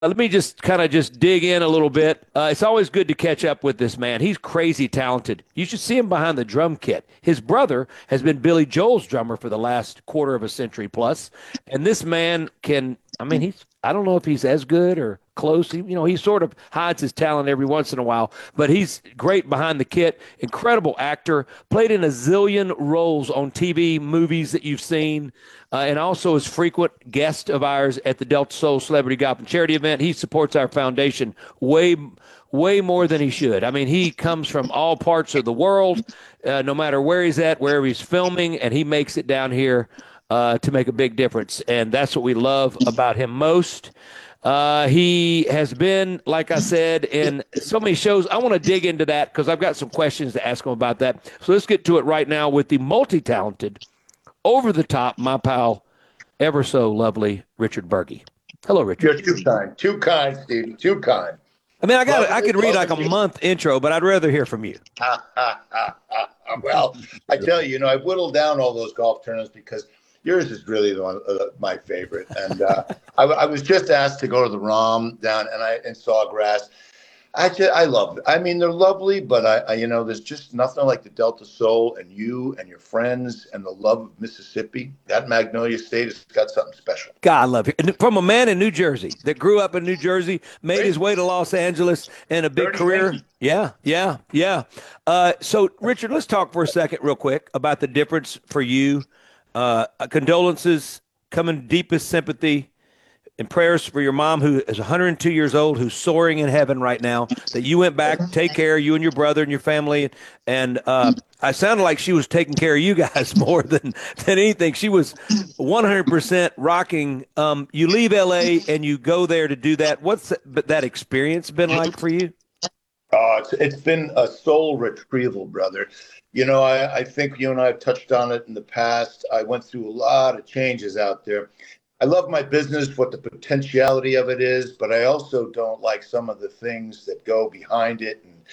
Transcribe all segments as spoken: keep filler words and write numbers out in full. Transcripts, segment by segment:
let me just kind of just dig in a little bit. Uh, it's always good to catch up with this man. He's crazy talented. You should see him behind the drum kit. His brother has been Billy Joel's drummer for the last quarter of a century plus, and this man can. I mean, he's. I don't know if he's as good or close. He, you know, he sort of hides his talent every once in a while, but he's great behind the kit. Incredible actor. Played in a zillion roles on T V, movies that you've seen, uh, and also is frequent guest of ours at the Delta Soul Celebrity Golf and Charity event. He supports our foundation way, way more than he should. I mean, he comes from all parts of the world, uh, no matter where he's at, wherever he's filming, and he makes it down here uh, to make a big difference. And that's what we love about him most. Uh, he has been, like I said, in so many shows. I want to dig into that because I've got some questions to ask him about that. So let's get to it right now with the multi-talented, over-the-top, my pal, ever so lovely, Richard Burgi. Hello, Richard. You're too kind. Too kind, Stevie. Too kind. I mean, I got. I could read like a month intro, but I'd rather hear from you. Well, I tell you, you know, I whittled down all those golf tournaments because yours is really the one, uh, my favorite. And uh, I, I was just asked to go to the ROM down and I in Sawgrass. I just, I love it. I mean, they're lovely, but I, I, you know, there's just nothing like the Delta Soul and you and your friends and the love of Mississippi. That Magnolia State has got something special. God, I love it. And from a man in New Jersey that grew up in New Jersey, made Right. his way to Los Angeles and a big Dirty career. Yankee. Yeah, yeah, yeah. Uh, so, Richard, let's talk for a second, real quick, about the difference for you. Uh, condolences, coming deepest sympathy and prayers for your mom, who is one hundred two years old, who's soaring in heaven right now, that you went back to take care of you and your brother and your family. And uh, I sounded like she was taking care of you guys more than, than anything. She was one hundred percent rocking. Um, you leave L A and you go there to do that. What's that, that experience been like for you? Oh, it's, it's been a soul retrieval, brother. You know, I, I think you and I have touched on it in the past. I went through a lot of changes out there. I love my business, what the potentiality of it is, but I also don't like some of the things that go behind it and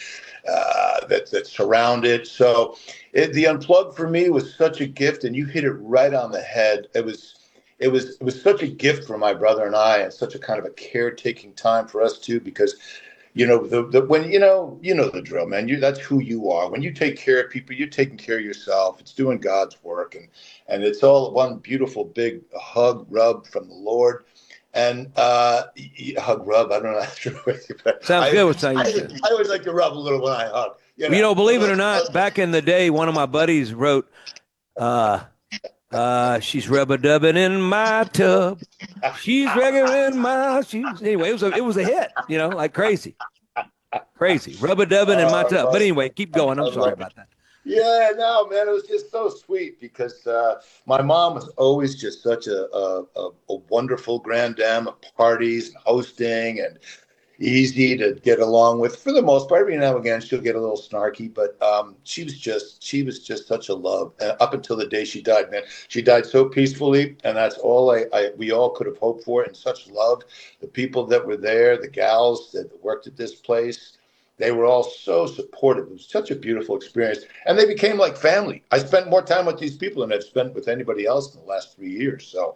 uh, that that surround it. So it, the unplug for me was such a gift, and you hit it right on the head. It was. It was it was such a gift for my brother and I, and such a kind of a caretaking time for us too, because you know the, the when you know you know the drill, man. You that's who you are. When you take care of people, you're taking care of yourself. It's doing God's work, and and it's all one beautiful big hug rub from the Lord. And uh, hug rub. I don't know. Sounds I, good with saying. I, I always like to rub a little when I hug. You know, You know, believe it or not, back in the day, one of my buddies wrote, uh, uh, she's rubber-dubbing in my tub. She's regular in my shoes. Anyway, it was a, it was a hit, you know, like crazy. Crazy. Rubber-dubbing in my tub. But anyway, keep going. I'm sorry about that. Yeah, no, man, it was just so sweet because uh, my mom was always just such a, a, a, a wonderful grand dame of parties and hosting and easy to get along with for the most part. Every now and again, she'll get a little snarky, but um, she was just she was just such a love uh, up until the day she died. Man, she died so peacefully, and that's all I, I we all could have hoped for. And such love, the people that were there, the gals that worked at this place. They were all so supportive. It was such a beautiful experience. And they became like family. I spent more time with these people than I've spent with anybody else in the last three years. So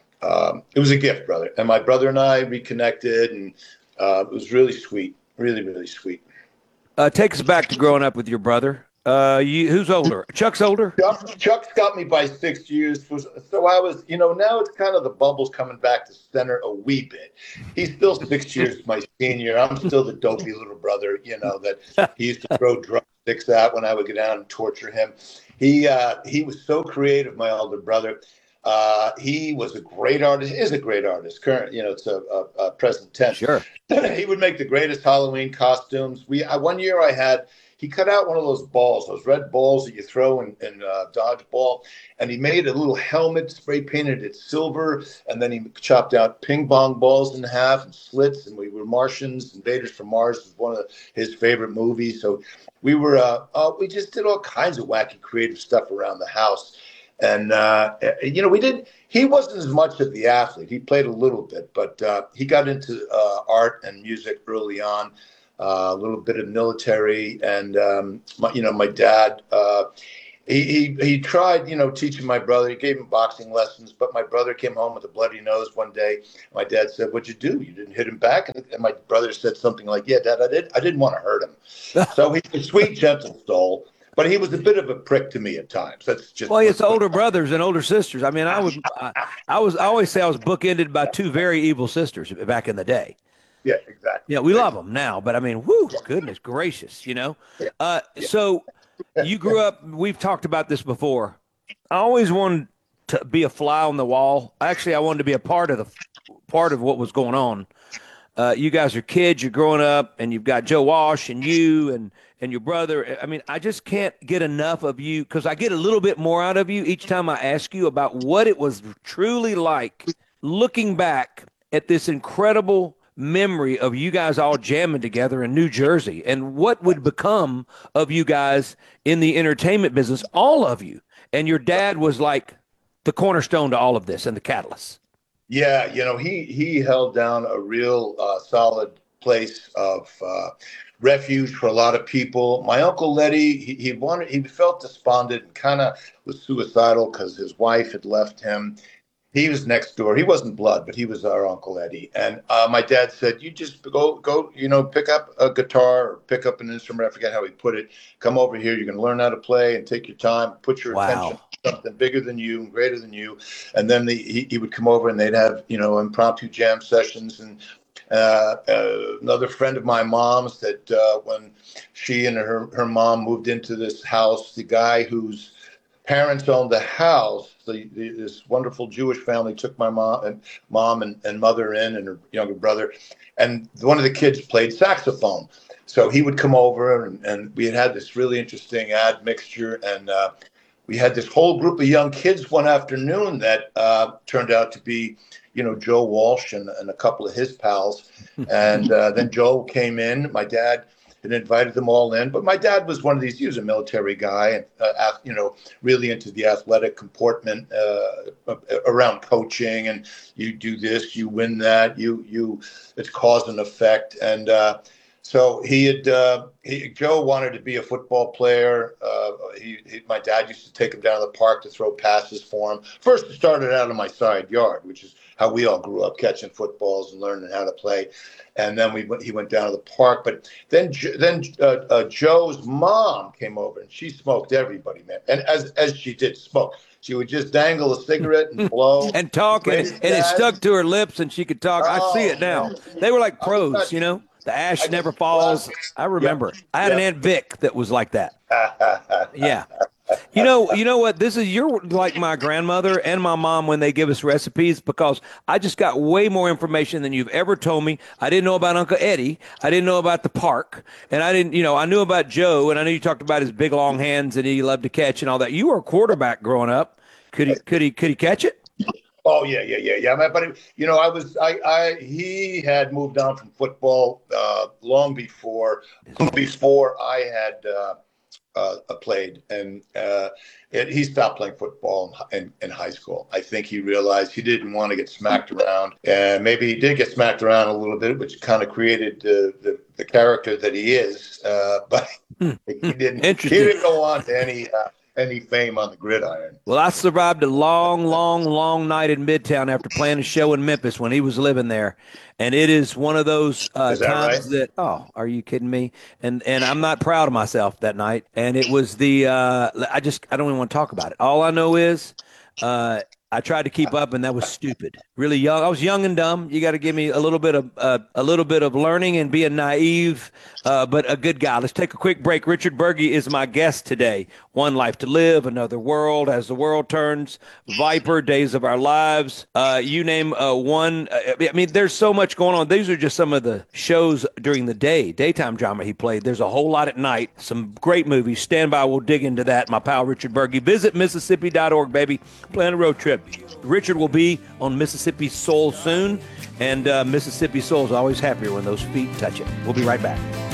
um, it was a gift, brother. And my brother and I reconnected, and uh, it was really sweet. Really, really sweet. Uh, take us back to growing up with your brother. Uh, you, who's older? Chuck's older? Chuck, Chuck's got me by six years. So I was, you know, now it's kind of the bubble's coming back to center a wee bit. He's still six years my senior. I'm still the dopey little brother, you know, that he used to throw drumsticks at when I would go down and torture him. He uh, he was so creative, my older brother. Uh, he was a great artist, is a great artist. Current, you know, it's a, a, a present tense. Sure. He would make the greatest Halloween costumes. We I, one year I had. He cut out one of those balls, those red balls that you throw in, in uh, dodgeball, and he made a little helmet, spray painted it silver, and then he chopped out ping pong balls in half and slits, and we were Martians. Invaders from Mars was one of his favorite movies. So we were, uh, uh, we just did all kinds of wacky, creative stuff around the house. And, uh, you know, we did, he wasn't as much of the athlete. He played a little bit, but uh, he got into uh, art and music early on. Uh, a little bit of military, and um, my, you know, my dad. Uh, he, he he tried, you know, teaching my brother. He gave him boxing lessons, but my brother came home with a bloody nose one day. My dad said, "What'd you do? You didn't hit him back?" And, and my brother said something like, "Yeah, Dad, I did. I didn't want to hurt him." So he's a sweet, gentle soul, but he was a bit of a prick to me at times. That's just Well, it's older brothers and older sisters. I mean, I would, I, I was, I always say I was bookended by two very evil sisters back in the day. Yeah, exactly. Yeah, we love them now, but I mean, whoo, goodness gracious, you know. Uh, so you grew up. We've talked about this before. I always wanted to be a fly on the wall. Actually, I wanted to be a part of the part of what was going on. Uh, you guys are kids. You're growing up, and you've got Joe Walsh and you and and your brother. I mean, I just can't get enough of you because I get a little bit more out of you each time I ask you about what it was truly like looking back at this incredible memory of you guys all jamming together in New Jersey and what would become of you guys in the entertainment business, all of you. And your dad was like the cornerstone to all of this and the catalyst. Yeah, you know, he he held down a real uh, solid place of uh, refuge for a lot of people. My uncle Letty, he, he wanted, he felt despondent and kind of was suicidal because his wife had left him. He was next door. He wasn't blood, but he was our Uncle Eddie. And uh, my dad said, "You just go, go, you know, pick up a guitar or pick up an instrument." I forget how he put it. "Come over here. You're going to learn how to play and take your time. Put your Wow. attention on something bigger than you and greater than you." And then the, he, he would come over and they'd have, you know, impromptu jam sessions. And uh, uh, another friend of my mom's that uh, when she and her, her mom moved into this house, the guy whose parents owned the house, the, the, this wonderful Jewish family took my mom and mom and, and mother in and her younger brother. And one of the kids played saxophone. So he would come over and, and we had had this really interesting admixture. And uh, we had this whole group of young kids one afternoon that uh, turned out to be, you know, Joe Walsh and, and a couple of his pals. And uh, then Joe came in. My dad and invited them all in. But my dad was one of these, he was a military guy and, uh, you know, really into the athletic comportment uh, around coaching. And you do this, you win that, you, you, it's cause and effect. And uh, so he had, uh, he, Joe wanted to be a football player. Uh, he, he, my dad used to take him down to the park to throw passes for him. First, it started out in my side yard, which is how we all grew up, catching footballs and learning how to play. And then we he went down to the park. But then then uh, uh, Joe's mom came over and she smoked everybody, man. And as as she did smoke, she would just dangle a cigarette and blow and talk, and, and it stuck to her lips, and she could talk. Oh, I see it now. Man. They were like pros, you know. The ash never falls. I remember. Yep. I had yep. an Aunt Vic that was like that. Yeah. You know, you know what? This is you're like my grandmother and my mom when they give us recipes, because I just got way more information than you've ever told me. I didn't know about Uncle Eddie. I didn't know about the park, and I didn't, you know, I knew about Joe, and I knew you talked about his big long hands and he loved to catch and all that. You were a quarterback growing up. Could he? Could he? Could he catch it? Oh yeah, yeah, yeah, yeah. But you know, I was, I, I, he had moved on from football uh, long before, before I had. Uh, Uh, played, and uh, it, he stopped playing football in, in, in high school. I think he realized he didn't want to get smacked around, and maybe he did get smacked around a little bit, which kind of created uh, the the character that he is. Uh, but he didn't. He didn't go on to any uh, any fame on the gridiron. Well, I survived a long, long, long night in Midtown after playing a show in Memphis when he was living there. And it is one of those uh, that times right? that, oh, are you kidding me? And and I'm not proud of myself that night. And it was the, uh, I just, I don't even want to talk about it. All I know is uh, I tried to keep up, and that was stupid. Really young. I was young and dumb. You got to give me a little bit of uh, a little bit of learning and being naive, uh, but a good guy. Let's take a quick break. Richard Burgi is my guest today. One Life to Live, Another World, As the World Turns, Viper, Days of Our Lives. Uh, you name uh, one. I mean, there's so much going on. These are just some of the shows during the day, daytime drama he played. There's a whole lot at night. Some great movies. Stand by. We'll dig into that. My pal Richard Burgi. Visit Mississippi dot org, baby. Plan a road trip. Richard will be on Mississippi Soul soon, and uh, Mississippi Soul is always happier when those feet touch it. We'll be right back.